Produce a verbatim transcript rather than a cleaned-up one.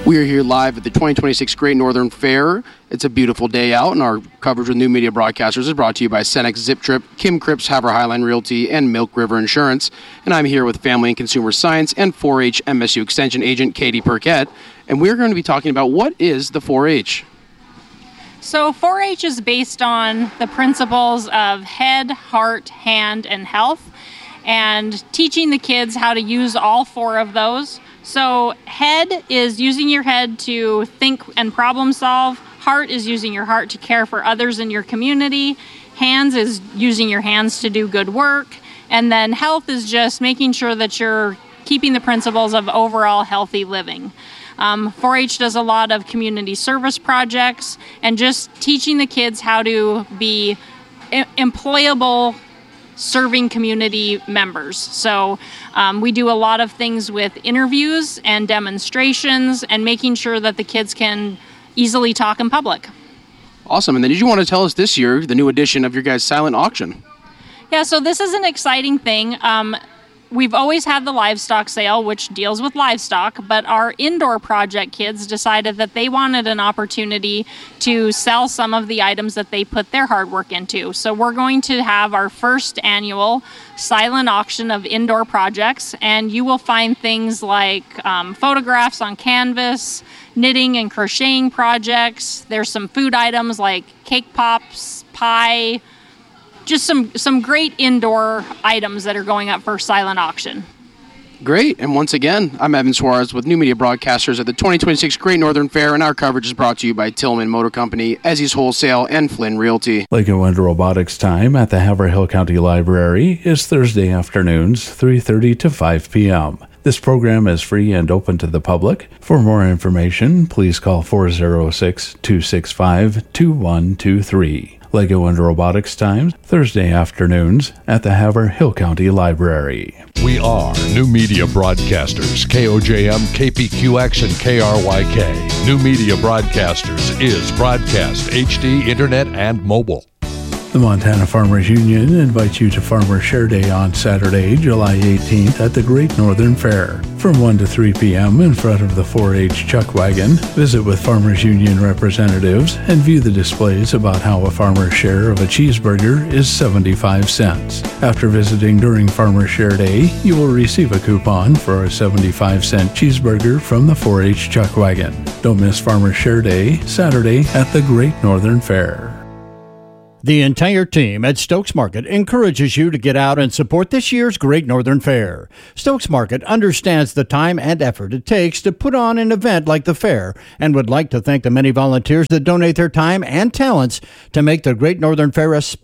We are here live at the twenty twenty-six Great Northern Fair. It's a beautiful day out, and our coverage with New Media Broadcasters is brought to you by Cenex Zip Trip, Kim Cripps Havre Highline Realty, and Milk River Insurance. And I'm here with Family and Consumer Science and four H M S U Extension Agent Katie Perquette, and we're going to be talking about what is the four H. So four H is based on the principles of head, heart, hand, and health, and teaching the kids how to use all four of those. So head is using your head to think and problem solve. Heart is using your heart to care for others in your community. Hands is using your hands to do good work. And then health is just making sure that you're keeping the principles of overall healthy living. Um, four H does a lot of community service projects and just teaching the kids how to be e- employable serving community members. So um, we do a lot of things with interviews and demonstrations and making sure that the kids can easily talk in public. Awesome. And then did you want to tell us this year, the new edition of your guys' silent auction? Yeah, so this is an exciting thing. Um, We've always had the livestock sale, which deals with livestock, but our indoor project kids decided that they wanted an opportunity to sell some of the items that they put their hard work into. So we're going to have our first annual silent auction of indoor projects, and you will find things like um, photographs on canvas, knitting and crocheting projects. There's some food items like cake pops, pie, just some, some great indoor items that are going up for silent auction. Great. And once again, I'm Evan Suarez with New Media Broadcasters at the twenty twenty-six Great Northern Fair, and our coverage is brought to you by Tillman Motor Company, Ezzy's Wholesale, and Flynn Realty. Lego and Robotics time at the Haverhill County Library is Thursday afternoons, three thirty to five p.m. This program is free and open to the public. For more information, please call four oh six, two six five, two one two three. Lego and Robotics Times, Thursday afternoons at the Haverhill County Library. We are New Media Broadcasters, K O J M, K P Q X, and K R Y K. New Media Broadcasters is broadcast, H D, internet, and mobile. The Montana Farmers Union invites you to Farmer Share Day on Saturday, July eighteenth at the Great Northern Fair. From one to three p.m. in front of the four H Chuck Wagon, visit with Farmers Union representatives and view the displays about how a farmer's share of a cheeseburger is seventy-five cents. After visiting during Farmer Share Day, you will receive a coupon for a seventy-five cent cheeseburger from the four H Chuck Wagon. Don't miss Farmer Share Day, Saturday at the Great Northern Fair. The entire team at Stokes Market encourages you to get out and support this year's Great Northern Fair. Stokes Market understands the time and effort it takes to put on an event like the fair and would like to thank the many volunteers that donate their time and talents to make the Great Northern Fair a